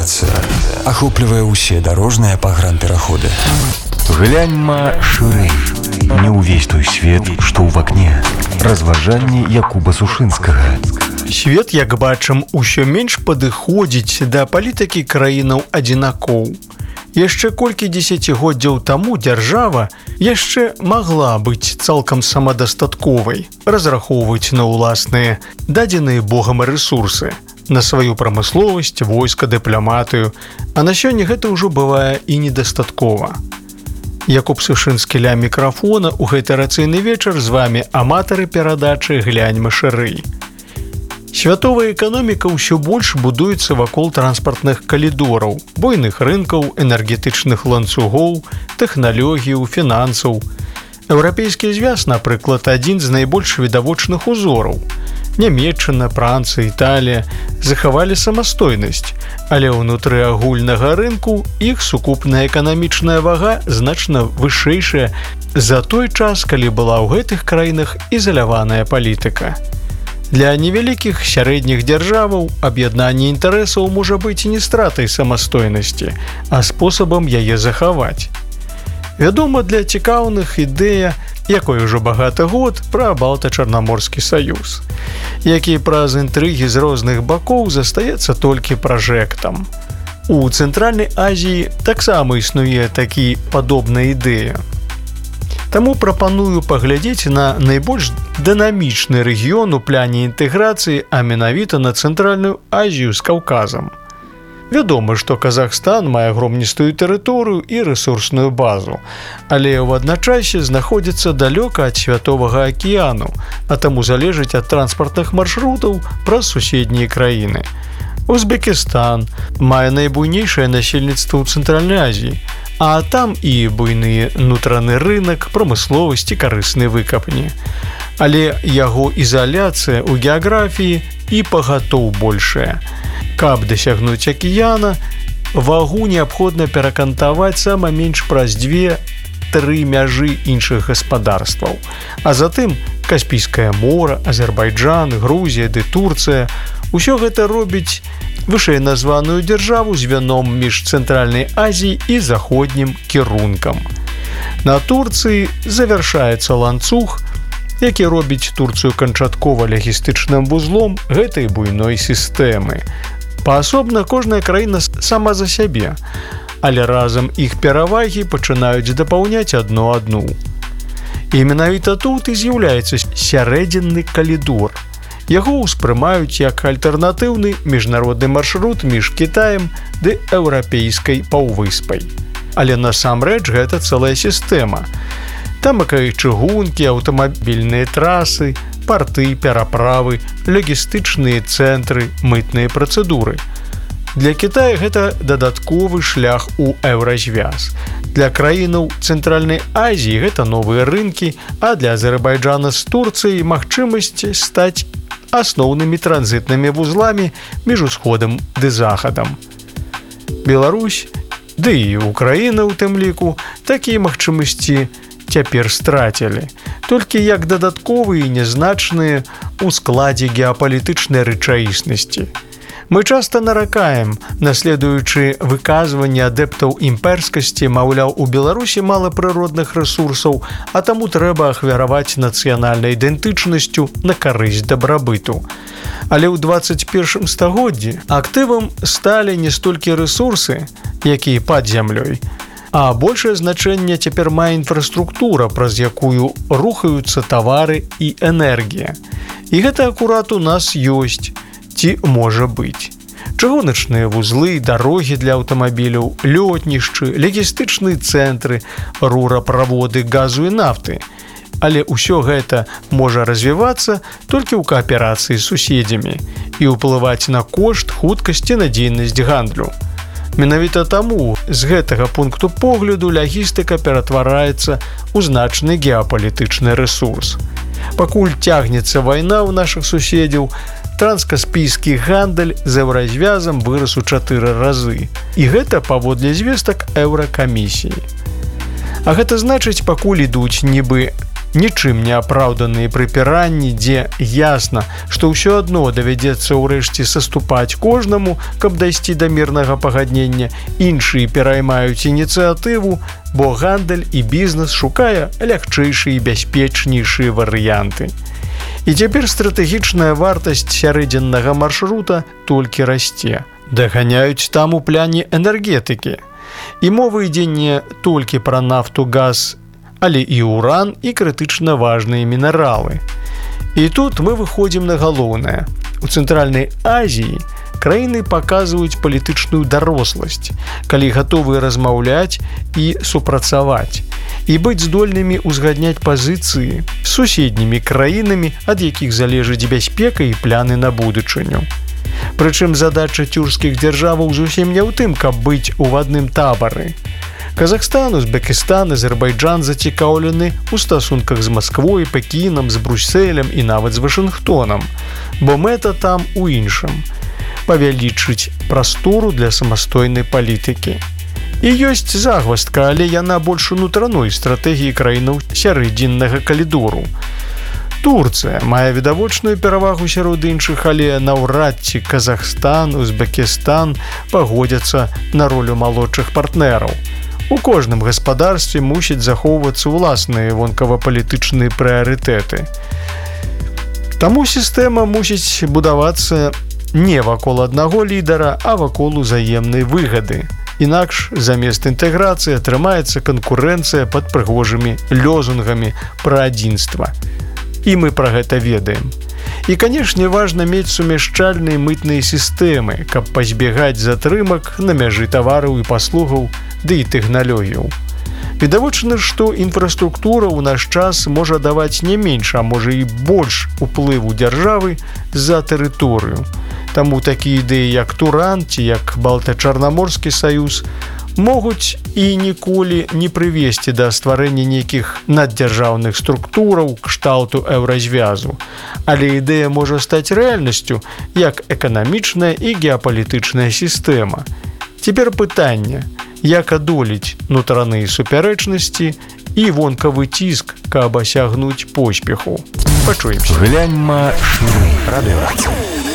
цивілізацыя ахоплівае ўсе дарожныя пагранпераходы. Гляньма шырэй. Не ўвесь той свет, што ў вакне. Разважанні Якуба Сушынскага. Свет, як бачым, усё менш падыходзіць да палітыкі краінаў-адзінакоў. Яшчэ колькі дзесяцігоддзяў таму дзяржава яшчэ магла быць цалкам самадастатковай, разрахоўваць на ўласныя дадзеныя Богам рэсурсы, на сваю прамысловасць, войска, дыпламатыю, а на сёння гэта ўжо бывае і недастаткова. Якуб Сушынскі ля мікрафона ў гэты рацыйны вечар, з вамі аматары перадачы «Гляньма шырэй». Святовая эканоміка ўсё больш будуецца вакол транспартных калідораў, буйных рынкаў, энергетычных ланцугоў, тэхналогіяў, фінансаў. Еўрапейскі звяз, напрыклад, адзін з найбольш відавочных узораў. Нямецчына, Францыя, Італія захавалі самастойнасць, але ўнутры агульнага рынку іх сукупная эканамічная вага значна вышэйшая за той час, калі была ў гэтых краінах ізаляваная палітыка. Для невялікіх сярэдніх дзяржаваў аб'яднанне інтарэсаў можа быць не стратай самастойнасці, а спосабам яе захаваць. Вядома, для цікаўных ідэя, якой ужо багаты год, пра Балта-Чарнаморскі саюз, які праз інтрыгі з розных бакоў застаецца толькі пражэктам. У Цэнтральнай Азіі таксама існуе такі падобная ідэя. Таму прапаную паглядзець на найбольш дынамічны рэгіён у пляне інтэграцыі, а менавіта на Цэнтральную Азію з Каўказам. Вядома, што Казахстан мае громністую тэрыторыю і рэсурсную базу, але ў адначасе знаходзіцца далёка ад Святовага акіяну, а таму залежыць ад транспартных маршрутаў праз суседнія краіны. Узбекістан мае найбуйнейшае насельніцтва ў Цэнтральнай Азіі, а там і буйны нутраны рынак, прамысловасць і карысныя выкапні. Але яго ізаляцыя ў геаграфіі і пагатоў большая. Каб дасягнуць акіяна, вагу неабходна перакантаваць сама менш праз 2-3 мяжы іншых гаспадарстваў. А затым Каспійскае мора, Азербайджан, Грузія ды Турцыя – усё гэта робіць вышэйназваную дзяржаву звяном між Цэнтральнай Азіяй і заходнім кірункам. На Турцыі завяршаецца ланцуг, які робіць Турцыю канчаткова лагістычным вузлом гэтай буйной сістэмы. Паасобна кожная краіна сама за сябе, але разам іх перавагі пачынаюць дапаўняць адну. І менавіта тут і з'яўляецца сярэдзінны калідор. Яго ўспрымаюць як альтэрнатыўны міжнародны маршрут між Кітаем ды еўрапейскай паўвыспай. Але насамрэч гэта цэлая сістэма. Там і чыгункі, аўтамабільныя трасы, парты, пераправы, лагістычныя цэнтры, мытныя працэдуры. Для Кітая гэта дадатковы шлях у еўразвяз. Для краінаў Цэнтральнай Азіі гэта новыя рынкі, а для Азербайджана з Турцыяй магчымасць стаць асноўнымі транзітнымі вузламі між усходам ды захадам. Беларусь, ды і Украіна ў тым ліку, такія магчымасці цяпер страцілі, толькі як дадатковыя і нязначныя ў складзе геапалітычнай рэчаіснасці. Мы часта наракаем, наследуючы выказванні адэптаў імперскасці, маўляў, у Беларусі мала прыродных рэсурсаў, а таму трэба ахвяраваць нацыянальнай ідэнтычнасцю на карысць дабрабыту. Але ў 21 стагоддзі актывам сталі не столькі рэсурсы, якія пад зямлёй, а большае значэнне цяпер мае інфраструктура, праз якую рухаюцца тавары і энергія. І гэта акурат у нас ёсць. Ці можа быць. Чыгуначныя вузлы, дарогі для аўтамабіляў, лётнішчы, лагістычныя цэнтры, рураправоды газу і нафты. Але ўсё гэта можа развівацца толькі ў кааперацыі з суседзямі і ўплываць на кошт, хуткасць і надзейнасць гандлю. Менавіта таму з гэтага пункту погляду лагістыка ператвараецца ў значны геапалітычны рэсурс. Пакуль цягнецца вайна ў нашых суседзяў, транскаспійскі гандаль з еўразвязам вырас у 4 разы. І гэта паводле звестак Еўракамісіі. А гэта значыць, пакуль ідуць нібы нічым не апраўданыя прыпіранні, дзе ясна, што ўсё адно давядзецца ўрэшце саступаць кожнаму, каб дайсці да мірнага пагаднення, іншыя пераймаюць ініцыятыву, бо гандаль і бізнес шукае лягчэйшыя і бяспечнейшыя варыянты. І цяпер стратэгічная вартасць сярэдзіннага маршрута толькі расце. Даганяюць там у пляне энергетыкі. І мова ідзе не толькі пра нафту, газ, але і уран, і крытычна важныя мінералы. І тут мы выходзім на галоўнае. У Цэнтральнай Азіі краіны паказваюць палітычную даросласць, калі гатовы размаўляць і супрацаваць, і быць здольнымі ўзгадняць пазіцыі з суседнімі краінамі, ад якіх залежыць бяспека і пляны на будучыню. Прычым задача тюркскіх дзяржаваў зусім не ў тым, каб быць у адным табары. Казахстан, Узбекістан, Азербайджан зацікаўлены ў стасунках з Масквой, Пекінам, з Брусселем і нават з Вашынгтонам, бо мэта там у іншым – павялічыць прастору для самастойнай палітыкі. І ёсць загваздка, але яна больш унутраной стратэгіі краінаў сярэдзіннага калідору. Турцыя мае відавочную перавагу сярод іншых, але наўрад ці Казахстан, Узбекістан пагодзяцца на ролю малодшых партнераў. У кожным гаспадарстве мусяць захоўвацца ўласныя вонкава-палітычныя прыярытэты. Таму сістэма мусіць будавацца не вакол аднаго лідара, а вакол узаемнай выгады. Інакш замест інтэграцыі атрымаецца канкурэнцыя пад прыгожымі лёзунгамі пра адзінства. І мы пра гэта ведаем. І, канешне, важна мець сумяшчальныя мытныя сістэмы, каб пазбегаць затрымак на мяжы тавараў і паслугаў, ды і тэхналогіяў. Відавочна, што інфраструктура ў наш час можа даваць не менш, а можа і больш уплыву дзяржавы за тэрыторыю. Таму такія ідэі, як Туран ці як Балта-Чарнаморскі саюз, могуць і ніколі не прывесці да стварэння нейкіх наддзяржаўных структураў кшталту еўразвязу. Але ідэя можа стаць рэальнасцю як эканамічная і геапалітычная сістэма. Цяпер пытанне, як адолець нутраныя супярэчнасці і вонкавы ціск, каб асягнуць поспеху. Пачуемся. Гляньма шырэй. Радыёрацыя.